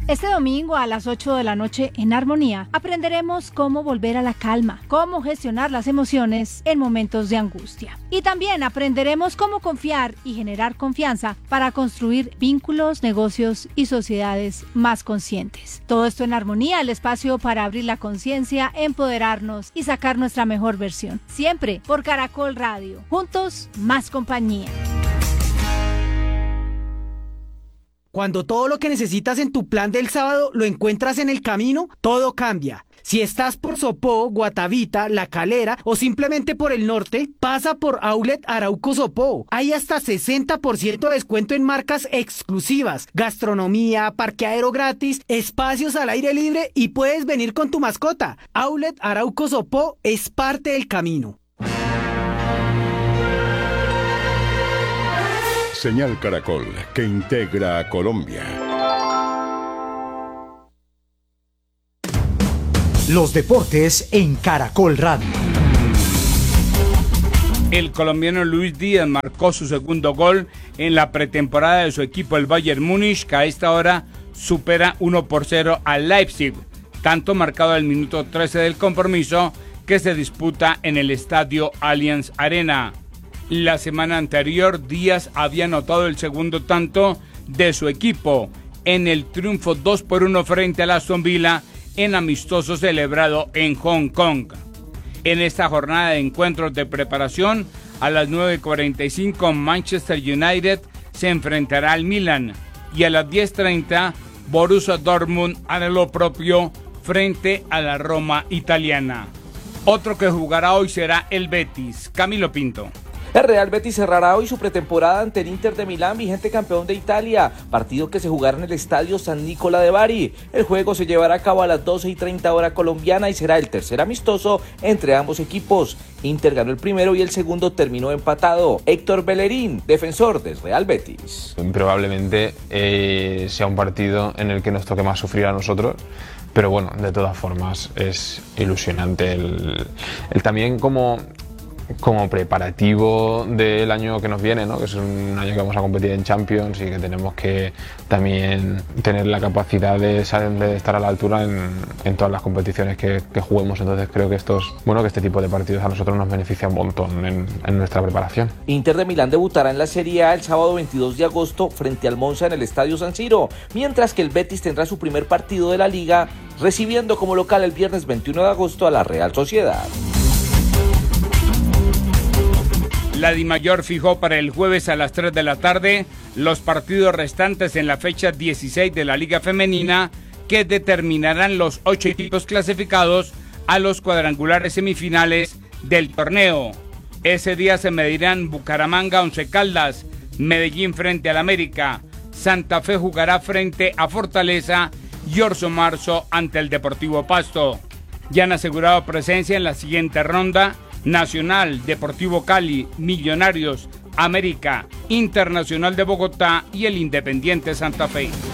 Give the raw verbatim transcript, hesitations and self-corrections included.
Este domingo a las ocho de la noche en Armonía aprenderemos cómo volver a la calma, cómo gestionar las emociones en momentos de angustia. Y también aprenderemos cómo confiar y generar confianza para construir vínculos, negocios y sociedades más conscientes. Todo esto en Armonía, el espacio para abrir la conciencia, empoderarnos y sacar nuestra mejor versión. Siempre por Caracol Radio. Juntos, más compañía. Cuando todo lo que necesitas en tu plan del sábado lo encuentras en el camino, todo cambia. Si estás por Sopó, Guatavita, La Calera o simplemente por el norte, pasa por Outlet Arauco Sopó. Hay hasta sesenta por ciento de descuento en marcas exclusivas, gastronomía, parqueadero gratis, espacios al aire libre y puedes venir con tu mascota. Outlet Arauco Sopó es parte del camino. Señal Caracol, que integra a Colombia. Los deportes en Caracol Radio. El colombiano Luis Díaz marcó su segundo gol en la pretemporada de su equipo, el Bayern Múnich, que a esta hora supera uno por cero al Leipzig, tanto marcado al minuto trece del compromiso que se disputa en el estadio Allianz Arena. La semana anterior, Díaz había anotado el segundo tanto de su equipo en el triunfo dos por uno frente al Aston Villa en amistoso celebrado en Hong Kong. En esta jornada de encuentros de preparación, a las nueve cuarenta y cinco Manchester United se enfrentará al Milan y a las diez treinta Borussia Dortmund hará lo propio frente a la Roma italiana. Otro que jugará hoy será el Betis. Camilo Pinto. El Real Betis cerrará hoy su pretemporada ante el Inter de Milán, vigente campeón de Italia, partido que se jugará en el estadio San Nicola de Bari. El juego se llevará a cabo a las doce y treinta hora colombiana y será el tercer amistoso entre ambos equipos. Inter ganó el primero y el segundo terminó empatado. Héctor Bellerín, defensor del Real Betis. Probablemente eh, sea un partido en el que nos toque más sufrir a nosotros, pero bueno, de todas formas es ilusionante el, el también como... como preparativo del año que nos viene, ¿no? Que es un año que vamos a competir en Champions y que tenemos que también tener la capacidad de, de estar a la altura en, en todas las competiciones que, que juguemos. Entonces creo que estos, bueno, que este tipo de partidos a nosotros nos beneficia un montón en, en nuestra preparación. Inter de Milán debutará en la Serie A el sábado veintidós de agosto frente al Monza en el Estadio San Siro, mientras que el Betis tendrá su primer partido de la Liga recibiendo como local el viernes veintiuno de agosto a la Real Sociedad. La Dimayor fijó para el jueves a las tres de la tarde los partidos restantes en la fecha dieciséis de la Liga Femenina que determinarán los ocho equipos clasificados a los cuadrangulares semifinales del torneo. Ese día se medirán Bucaramanga Once Caldas, Medellín frente al América, Santa Fe jugará frente a Fortaleza y Orso Marzo ante el Deportivo Pasto. Ya han asegurado presencia en la siguiente ronda Nacional, Deportivo Cali, Millonarios, América, Internacional de Bogotá y el Independiente Santa Fe.